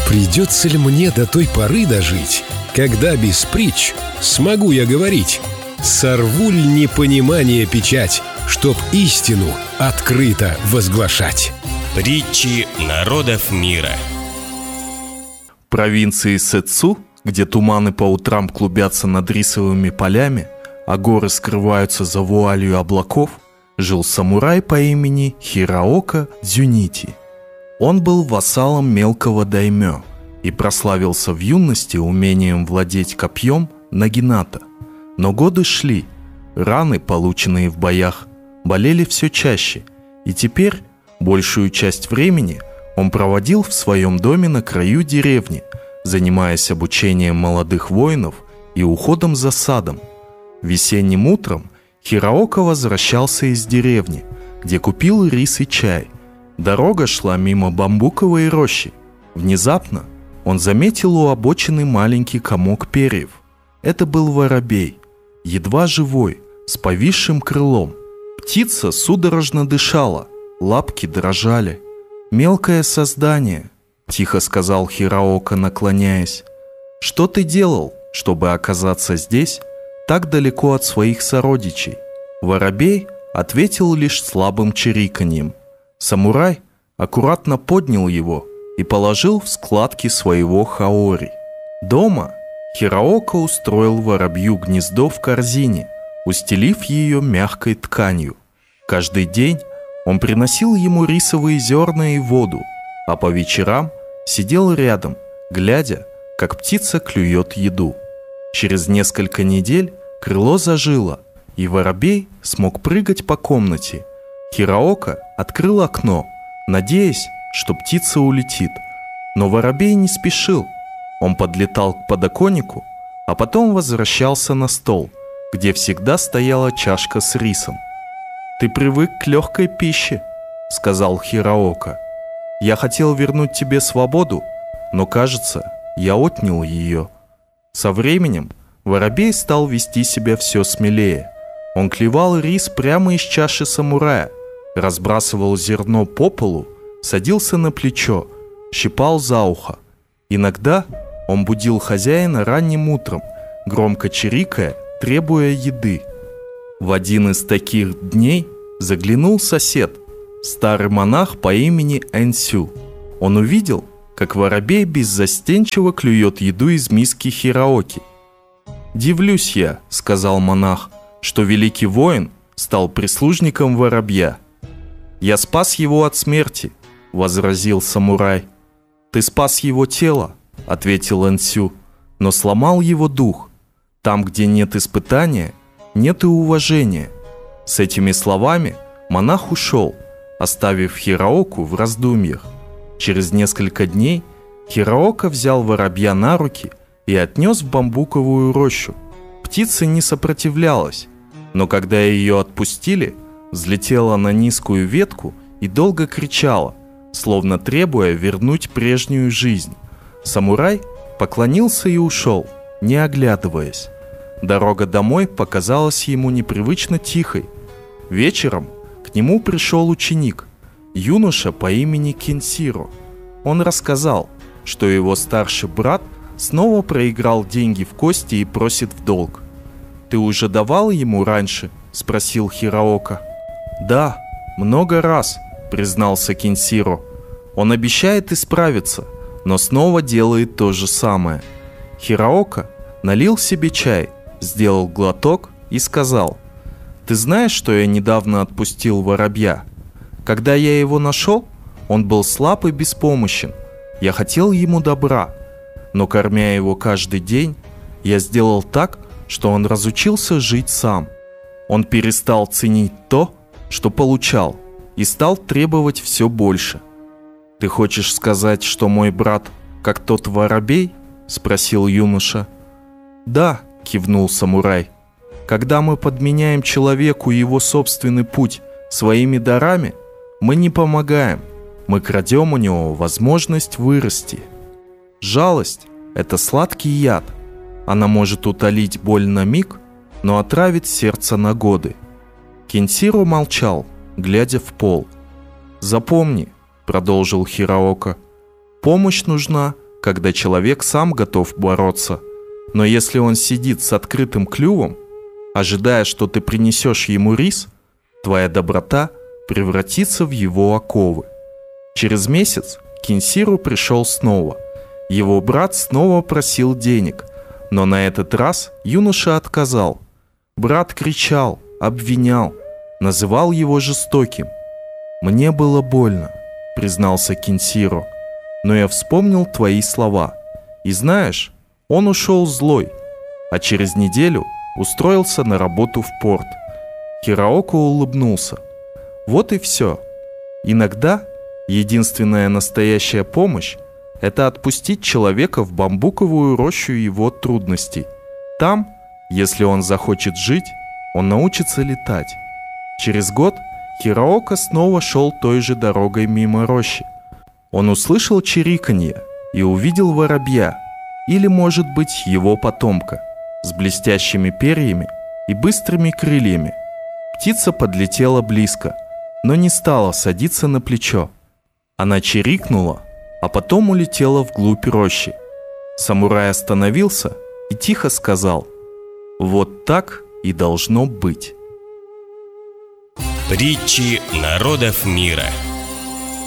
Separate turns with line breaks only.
Придется ли мне до той поры дожить, когда без притч смогу я говорить? Сорву ль непонимание печать, чтоб истину открыто возглашать?
Притчи народов мира.
В провинции Сэцу, где туманы по утрам клубятся над рисовыми полями, а горы скрываются за вуалью облаков, жил самурай по имени Хираока Дзюнити. Он был вассалом мелкого даймё и прославился в юности умением владеть копьем нагината. Но годы шли, раны, полученные в боях, болели все чаще, и теперь большую часть времени он проводил в своем доме на краю деревни, занимаясь обучением молодых воинов и уходом за садом. Весенним утром Хираока возвращался из деревни, где купил рис и чай. Дорога шла мимо бамбуковой рощи. Внезапно он заметил у обочины маленький комок перьев. Это был воробей, едва живой, с повисшим крылом. Птица судорожно дышала, лапки дрожали. «Мелкое создание», — тихо сказал Хираока, наклоняясь. «Что ты делал, чтобы оказаться здесь, так далеко от своих сородичей?» Воробей ответил лишь слабым чириканьем. Самурай аккуратно поднял его и положил в складки своего хаори. Дома Хираока устроил воробью гнездо в корзине, устелив ее мягкой тканью. Каждый день он приносил ему рисовые зерна и воду, а по вечерам сидел рядом, глядя, как птица клюет еду. Через несколько недель крыло зажило, и воробей смог прыгать по комнате. Хираока открыл окно, надеясь, что птица улетит. Но воробей не спешил. Он подлетал к подоконнику, а потом возвращался на стол, где всегда стояла чашка с рисом. «Ты привык к легкой пище», — сказал Хираока. «Я хотел вернуть тебе свободу, но, кажется, я отнял ее». Со временем воробей стал вести себя все смелее. Он клевал рис прямо из чаши самурая, разбрасывал зерно по полу, садился на плечо, щипал за ухо. Иногда он будил хозяина ранним утром, громко чирикая, требуя еды. В один из таких дней заглянул сосед, старый монах по имени Энсю. Он увидел, как воробей беззастенчиво клюет еду из миски Хираоки. «Дивлюсь я», — сказал монах, — «что великий воин стал прислужником воробья». «Я спас его от смерти», — возразил самурай. «Ты спас его тело», — ответил Энсю, — «но сломал его дух. Там, где нет испытания, нет и уважения». С этими словами монах ушел, оставив Хираоку в раздумьях. Через несколько дней Хираока взял воробья на руки и отнес в бамбуковую рощу. Птица не сопротивлялась, но когда ее отпустили, взлетела на низкую ветку и долго кричала, словно требуя вернуть прежнюю жизнь. Самурай поклонился и ушел, не оглядываясь. Дорога домой показалась ему непривычно тихой. Вечером к нему пришел ученик, юноша по имени Кенсиро. Он рассказал, что его старший брат снова проиграл деньги в кости и просит в долг. «Ты уже давал ему раньше?» – спросил Хираока. «Да, много раз», – признался Кенсиро. «Он обещает исправиться, но снова делает то же самое». Хираока налил себе чай, сделал глоток и сказал: «Ты знаешь, что я недавно отпустил воробья? Когда я его нашел, он был слаб и беспомощен. Я хотел ему добра, но, кормя его каждый день, я сделал так, что он разучился жить сам. Он перестал ценить то, что получал, и стал требовать все больше». «Ты хочешь сказать, что мой брат как тот воробей?» – спросил юноша. «Да», – кивнул самурай. «Когда мы подменяем человеку его собственный путь своими дарами, мы не помогаем, мы крадем у него возможность вырасти. Жалость – это сладкий яд. Она может утолить боль на миг, но отравит сердце на годы». Кенсиро молчал, глядя в пол. «Запомни», — продолжил Хираока, — «помощь нужна когда человек сам готов бороться. Но если он сидит с открытым клювом, ожидая, что ты принесешь ему рис, твоя доброта превратится в его оковы. Через месяц Кинсиру пришел снова. Его брат снова просил денег, но на этот раз юноша отказал. Брат кричал, обвинял, называл его жестоким. «Мне было больно», — признался Кинсиру, «но я вспомнил твои слова. И знаешь, он ушел злой, а через неделю устроился на работу в порт». Хираока улыбнулся. Вот и все. Иногда единственная настоящая помощь — это отпустить человека в бамбуковую рощу его трудностей. Там, если он захочет жить, он научится летать. Через год Хираока снова шел той же дорогой мимо рощи. Он услышал чириканье и увидел воробья, или, может быть, его потомка, с блестящими перьями и быстрыми крыльями. Птица подлетела близко, но не стала садиться на плечо. Она чирикнула, а потом улетела вглубь рощи. Самурай остановился и тихо сказал: «Вот так и должно быть».
Притчи народов мира.